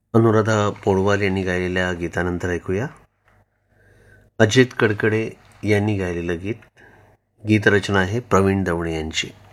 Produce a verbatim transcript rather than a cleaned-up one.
अनुराधा पौडवाल यांनी गायलेल्या गीतानंतर ऐकूया अजित कडकडे यांनी गायलेलं गीत. गीतरचना आहे प्रवीण दवणे यांची.